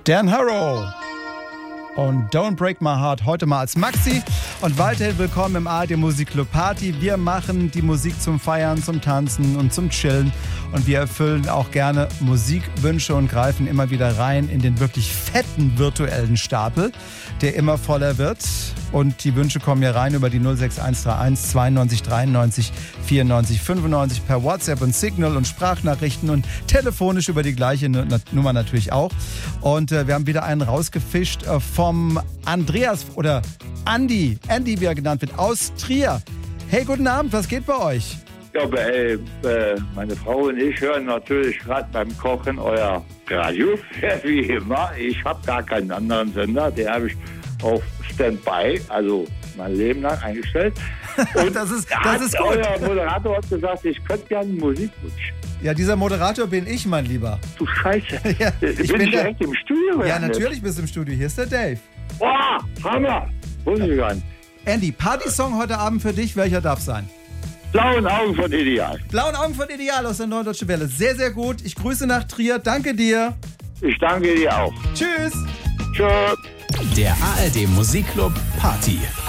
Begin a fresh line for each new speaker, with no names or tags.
Dan Harrow und Don't Break My Heart heute mal als Maxi und weiterhin willkommen im ARD Musikclub Party. Wir machen die Musik zum Feiern, zum Tanzen und zum Chillen und wir erfüllen auch gerne Musikwünsche und greifen immer wieder rein in den wirklich fetten virtuellen Stapel, der immer voller wird. Und die Wünsche kommen hier rein über die 06131 92 93 94 95 per WhatsApp und Signal und Sprachnachrichten und telefonisch über die gleiche Nummer natürlich auch. Und wir haben wieder einen rausgefischt vom Andreas oder Andy, wie er genannt wird, aus Trier. Hey, guten Abend, was geht bei euch?
Ja, meine Frau und ich hören natürlich gerade beim Kochen euer Radio, wie immer. Ich habe gar keinen anderen Sender, den habe ich auf Standby, also mein Leben lang eingestellt. Und
das ist gut.
Euer Moderator hat gesagt, ich könnte gerne Musikwunsch.
Ja, dieser Moderator bin ich, mein Lieber.
Du Scheiße.
Ja,
ich bin direkt im Studio.
Ja, natürlich bist du im Studio. Hier ist der Dave.
Boah, Hammer. Wusste ich gar nicht.
Andy, Partysong heute Abend für dich. Welcher darf sein?
Blauen Augen von Ideal.
Blauen Augen von Ideal aus der Neuen Deutsche Welle. Sehr, sehr gut. Ich grüße nach Trier. Danke dir.
Ich danke dir auch.
Tschüss.
Tschüss.
Der ARD Musikclub Party.